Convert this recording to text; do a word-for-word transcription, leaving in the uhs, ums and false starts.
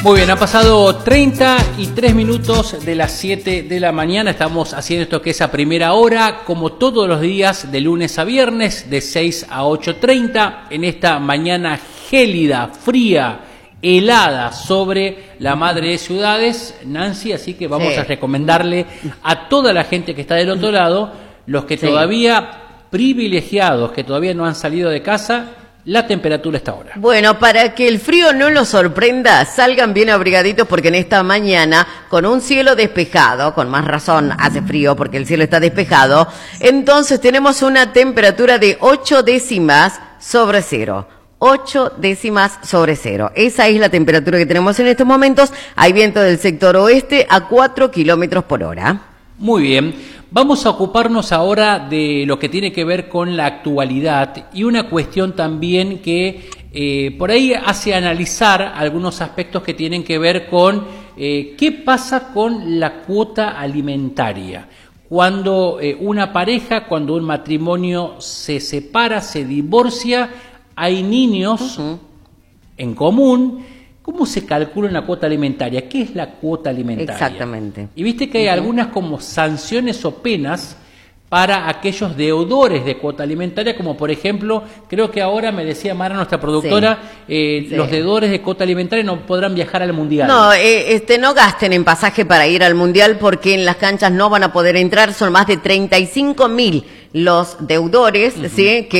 Muy bien, ha pasado treinta y tres minutos de las siete de la mañana. Estamos haciendo esto que es a primera hora, como todos los días, de lunes a viernes, de seis a ocho treinta, en esta mañana gélida, fría, helada sobre la madre de ciudades, Nancy. Así que vamos sí. a recomendarle a toda la gente que está del otro lado, los que sí. todavía privilegiados, que todavía no han salido de casa, la temperatura está ahora. Bueno, para que el frío no los sorprenda, salgan bien abrigaditos porque en esta mañana, con un cielo despejado, con más razón hace frío porque el cielo está despejado, entonces tenemos una temperatura de ocho décimas sobre cero. ocho décimas sobre cero. Esa es la temperatura que tenemos en estos momentos. Hay viento del sector oeste a cuatro kilómetros por hora. Muy bien. Vamos a ocuparnos ahora de lo que tiene que ver con la actualidad y una cuestión también que eh, por ahí hace analizar algunos aspectos que tienen que ver con eh, qué pasa con la cuota alimentaria. Cuando eh, una pareja, cuando un matrimonio se separa, se divorcia, hay niños uh-huh. en común. ¿Cómo se calcula una cuota alimentaria? ¿Qué es la cuota alimentaria? Exactamente. Y viste que hay uh-huh. algunas como sanciones o penas para aquellos deudores de cuota alimentaria, como por ejemplo, creo que ahora me decía Mara, nuestra productora, sí. Eh, sí. los deudores de cuota alimentaria no podrán viajar al Mundial. No, eh, este, no gasten en pasaje para ir al Mundial porque en las canchas no van a poder entrar, son más de treinta y cinco mil los deudores, uh-huh. ¿sí? que